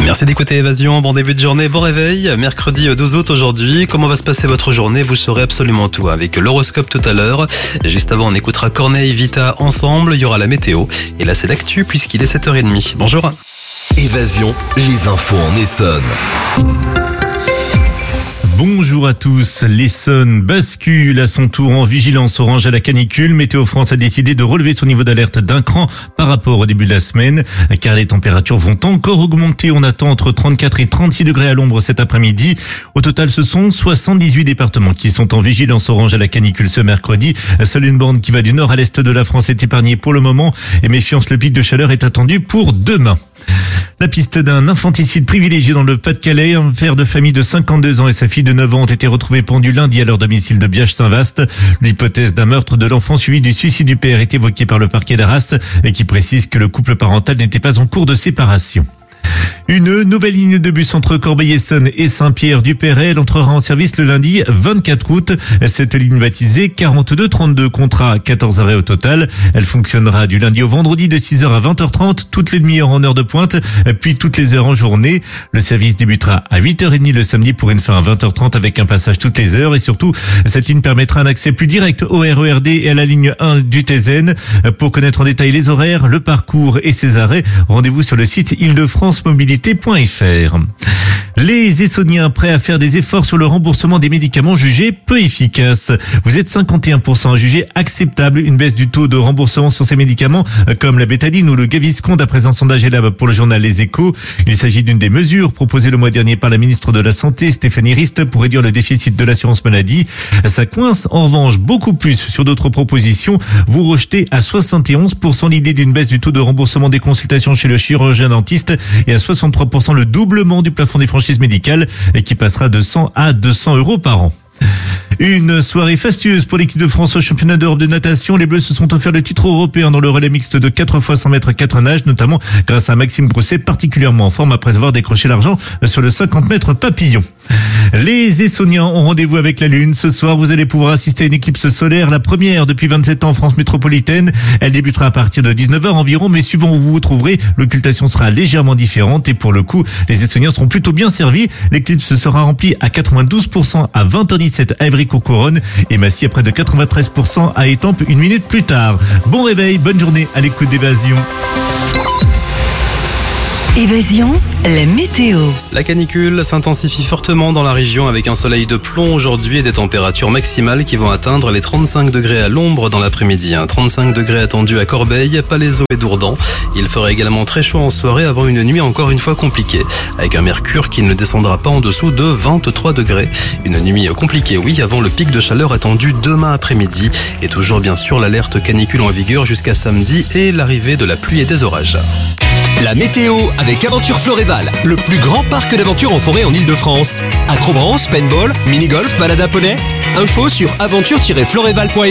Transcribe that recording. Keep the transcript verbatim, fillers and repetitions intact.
Merci d'écouter Évasion, bon début de journée, bon réveil, mercredi douze août aujourd'hui. Comment va se passer votre journée? Vous saurez absolument tout avec l'horoscope tout à l'heure. Juste avant, on écoutera Corneille Vita ensemble, il y aura la météo. Et là, c'est l'actu puisqu'il est sept heures trente. Bonjour. Évasion, les infos en Essonne. Bonjour à tous. L'Essonne bascule à son tour en vigilance orange à la canicule. Météo France a décidé de relever son niveau d'alerte d'un cran par rapport au début de la semaine, car les températures vont encore augmenter. On attend entre trente-quatre et trente-six degrés à l'ombre cet après-midi. Au total, ce sont soixante-dix-huit départements qui sont en vigilance orange à la canicule ce mercredi. Seule une bande qui va du nord à l'est de la France est épargnée pour le moment. Et méfiance, le pic de chaleur est attendu pour demain. La piste d'un infanticide privilégié dans le Pas-de-Calais. Un père de famille de cinquante-deux ans et sa fille de neuf ans ont été retrouvés pendus lundi à leur domicile de Biache-Saint-Vaast. L'hypothèse d'un meurtre de l'enfant suivi du suicide du père est évoquée par le parquet d'Arras et qui précise que le couple parental n'était pas en cours de séparation. Une nouvelle ligne de bus entre Corbeil-Essonnes et Saint-Pierre-du-Perret. Elle entrera en service le lundi vingt-quatre août. Cette ligne baptisée quarante-deux trente-deux comptera quatorze arrêts au total. Elle fonctionnera du lundi au vendredi de six heures à vingt heures trente, toutes les demi-heures en heure de pointe, puis toutes les heures en journée. Le service débutera à huit heures trente le samedi pour une fin à vingt heures trente avec un passage toutes les heures. Et surtout, cette ligne permettra un accès plus direct au R E R D et à la ligne un du T Z N. Pour connaître en détail les horaires, le parcours et ses arrêts, rendez-vous sur le site île de france mobilité point f r. Les Essonniens prêts à faire des efforts sur le remboursement des médicaments jugés peu efficaces. Vous êtes cinquante et un pour cent à juger acceptable une baisse du taux de remboursement sur ces médicaments comme la bétadine ou le Gaviscon d'après un sondage Elab pour le journal Les Échos. Il s'agit d'une des mesures proposées le mois dernier par la ministre de la Santé, Stéphanie Rist, pour réduire le déficit de l'assurance maladie. Ça coince en revanche beaucoup plus sur d'autres propositions. Vous rejetez à soixante et onze pour cent l'idée d'une baisse du taux de remboursement des consultations chez le chirurgien dentiste et à soixante-trois pour cent le doublement du plafond des franchises médicale qui passera de cent à deux cents euros par an. Une soirée fastueuse pour l'équipe de France au championnat d'Europe de natation. Les Bleus se sont offerts le titre européen dans le relais mixte de quatre fois cent mètres quatre nages, notamment grâce à Maxime Grousset, particulièrement en forme après avoir décroché l'argent sur le cinquante mètres papillon. Les Essonniens ont rendez-vous avec la Lune. Ce soir, vous allez pouvoir assister à une éclipse solaire, la première depuis vingt-sept ans en France métropolitaine. Elle débutera à partir de dix-neuf heures environ, mais suivant où vous vous trouverez, l'occultation sera légèrement différente et pour le coup, les Essonniens seront plutôt bien servis. L'éclipse sera remplie à quatre-vingt-douze pour cent à vingt heures dix-sept à Évry-Courcouronnes et Massy à près de quatre-vingt-treize pour cent à Étampes une minute plus tard. Bon réveil, bonne journée à l'écoute d'Évasion. Évasion, la météo. La canicule s'intensifie fortement dans la région avec un soleil de plomb aujourd'hui et des températures maximales qui vont atteindre les trente-cinq degrés à l'ombre dans l'après-midi. trente-cinq degrés attendus à Corbeil, Palaiseau et Dourdan. Il fera également très chaud en soirée avant une nuit encore une fois compliquée avec un mercure qui ne descendra pas en dessous de vingt-trois degrés. Une nuit compliquée, oui, avant le pic de chaleur attendu demain après-midi et toujours bien sûr l'alerte canicule en vigueur jusqu'à samedi et l'arrivée de la pluie et des orages. La météo avec Aventure Floréval, le plus grand parc d'aventure en forêt en Ile-de-France. Acrobranche, paintball, mini-golf, balade à poney. Info sur aventure tiret floréval point f r.